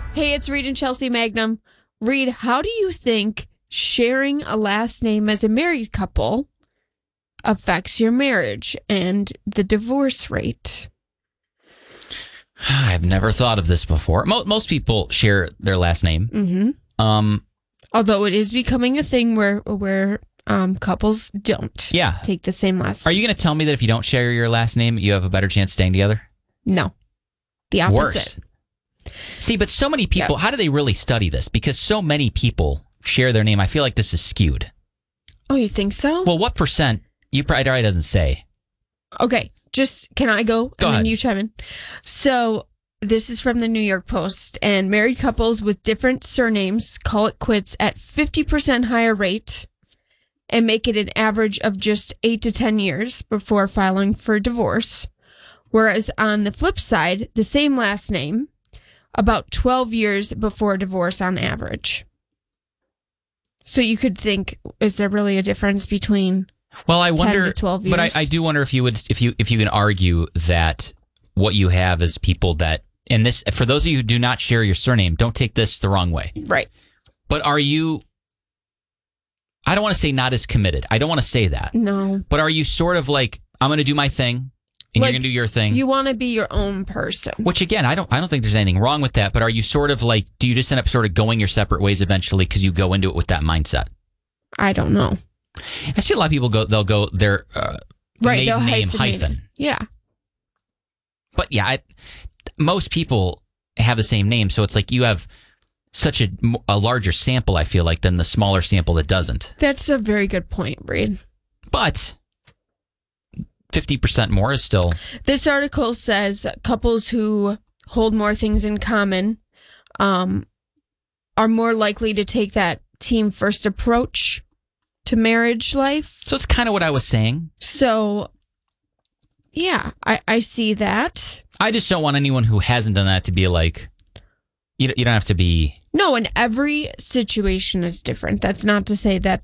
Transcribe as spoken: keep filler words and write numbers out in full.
Hey, it's Reed and Chelsea Magnum. Reed, how do you think sharing a last name as a married couple affects your marriage and the divorce rate? I've never thought of this before. Mo- most people share their last name. Mm-hmm. Um, Although it is becoming a thing where where um, couples don't yeah. take the same last Are name. you going to tell me that if you don't share your last name, you have a better chance staying together? No. The opposite. Worse. See, but so many people, Yep. how do they really study this? Because so many people share their name. I feel like this is skewed. Oh, you think so? Well, what percent? You probably doesn't say. Okay, just can I go? Go and ahead. then you chime in. So this is from the New York Post, and married couples with different surnames call it quits at fifty percent higher rate and make it an average of just eight to ten years before filing for divorce. Whereas on the flip side, the same last name, about twelve years before divorce on average. So you could think, is there really a difference between Well, I wonder, ten to twelve years? but I, I do wonder if you would, if you, if you can argue that what you have is people that, and this, for those of you who do not share your surname, don't take this the wrong way. Right. But are you, I don't want to say not as committed. I don't want to say that. No. But are you sort of like, I'm going to do my thing and Like, you're going to do your thing? You want to be your own person. Which again, I don't I don't think there's anything wrong with that, but are you sort of like, do you just end up sort of going your separate ways eventually because you go into it with that mindset? I don't know. I see a lot of people go, they'll go their uh, Right, they'll maiden name hyphenate it. hyphen. Yeah. But yeah, I, most people have the same name, so it's like you have such a, a larger sample, I feel like, than the smaller sample that doesn't. That's a very good point, Reed. But fifty percent more is still... This article says couples who hold more things in common um, are more likely to take that team first approach to marriage life. So it's kind of what I was saying. So, yeah, I, I see that. I just don't want anyone who hasn't done that to be like, you, you don't have to be... No, and every situation is different. That's not to say that